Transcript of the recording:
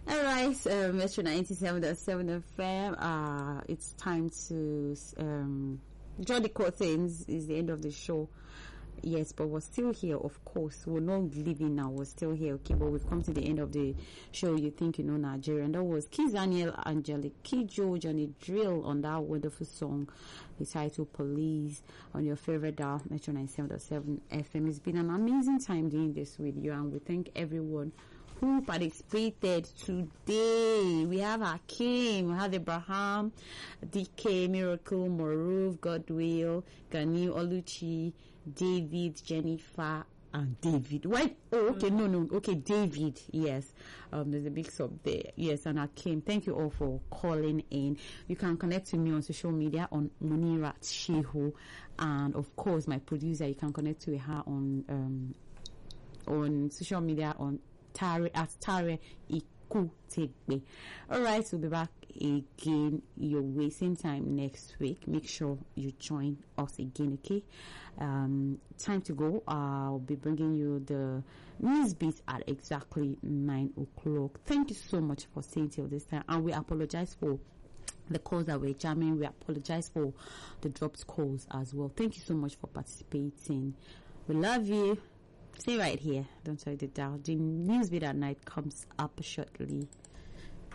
All right, Metro 97.7 FM. It's time to draw the curtains. Is the end of the show. Yes, but we're still here, of course. We're not leaving now. We're still here, okay? But we've come to the end of the show. You think you know Nigeria. And that was Kizaniel, Angelique Kijo, Johnny Drill on that wonderful song, the title Police, on your favorite dial, Metro 97.7 FM. It's been an amazing time doing this with you, and we thank everyone who participated today. We have Hakim, we have Abraham, DK, Miracle, Moruf, Godwill, Gani, Oluchi, David, Jennifer, and David. Why? Oh, okay, no. Okay, David. Yes. There's a big sub there. Yes, and Hakim. Thank you all for calling in. You can connect to me on social media on Munirat Shehu, and of course, my producer. You can connect to her on social media on Tare Ikutegbe. Alright, we'll be back again your way, same time next week. Make sure you join us again, okay? Time to go. I'll be bringing you the news beat at exactly 9 o'clock. Thank you so much for staying till this time, and we apologize for the calls that were jamming. We apologize for the dropped calls as well. Thank you so much for participating. We love you. Stay right here. Don't touch the dial. The news bit at night comes up shortly.